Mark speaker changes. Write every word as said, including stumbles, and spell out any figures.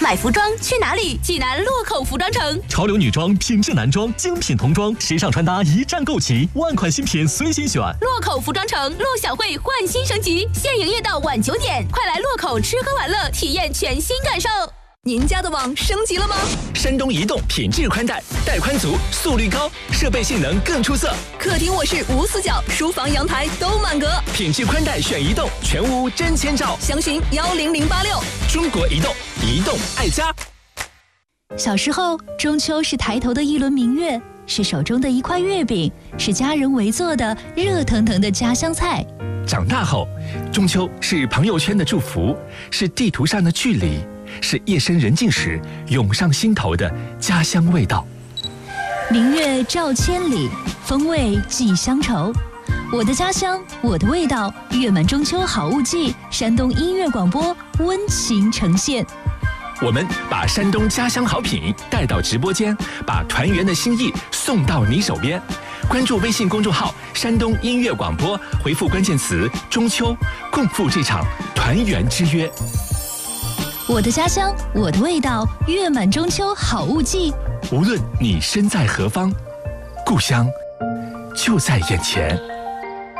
Speaker 1: 买服装去哪里？济南洛口服装城。
Speaker 2: 潮流女装、品质男装、精品童装，时尚穿搭一站购齐，万款新品随心选。
Speaker 1: 洛口服装城陆小慧焕新升级，现营业到晚九点，快来洛口吃喝玩乐，体验全新感受。您家的网升级了吗？
Speaker 3: 山东移动品质宽带，带宽足，速率高，设备性能更出色。
Speaker 1: 客厅卧室无死角，书房阳台都满格。
Speaker 3: 品质宽带选移动，全屋真千兆。
Speaker 1: 详询幺零零八六。
Speaker 3: 中国移动，移动爱家。
Speaker 4: 小时候，中秋是抬头的一轮明月，是手中的一块月饼，是家人围坐的热腾腾的家乡菜。
Speaker 3: 长大后，中秋是朋友圈的祝福，是地图上的距离，是夜深人静时涌上心头的家乡味道。
Speaker 4: 明月照千里，风味寄乡愁。我的家乡，我的味道，月满中秋好物季，山东音乐广播温情呈现。
Speaker 3: 我们把山东家乡好品带到直播间，把团圆的心意送到你手边。关注微信公众号山东音乐广播，回复关键词中秋，共赴这场团圆之约。
Speaker 4: 我的家乡，我的味道，月满中秋好物季。
Speaker 3: 无论你身在何方，故乡就在眼前。